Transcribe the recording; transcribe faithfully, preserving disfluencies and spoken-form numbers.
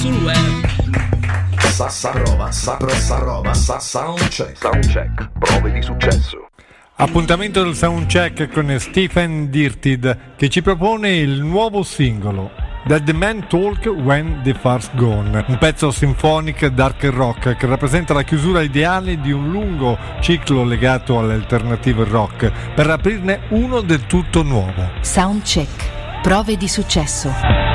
sul web. Sa sa roba, sa pro sa roba, sa soundcheck. Soundcheck, prove di successo. Appuntamento del soundcheck con Stephen Dirted che ci propone il nuovo singolo That the Man Talk When the Far's Gone, un pezzo sinfonic dark rock che rappresenta la chiusura ideale di un lungo ciclo legato all'alternative rock per aprirne uno del tutto nuovo. Soundcheck, prove di successo.